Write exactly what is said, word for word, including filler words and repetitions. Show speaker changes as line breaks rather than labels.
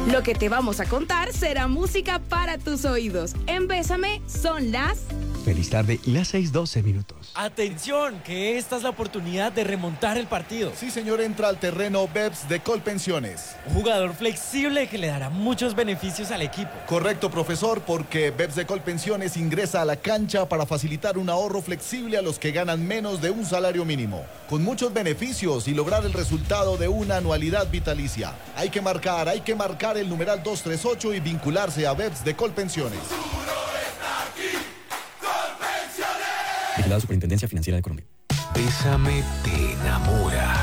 Lo que te vamos a contar será música para tus oídos. En Bésame son las...
Feliz tarde y las seis doce minutos.
Atención, que esta es la oportunidad de remontar el partido.
Sí, señor, entra al terreno B E P S de Colpensiones.
Un jugador flexible que le dará muchos beneficios al equipo.
Correcto, profesor, porque B E P S de Colpensiones ingresa a la cancha para facilitar un ahorro flexible a los que ganan menos de un salario mínimo, con muchos beneficios y lograr el resultado de una anualidad vitalicia. Hay que marcar, hay que marcar el numeral dos tres ocho y vincularse a B E P S de Colpensiones.
Vigilado Superintendencia Financiera de Colombia.
Bésame te enamora.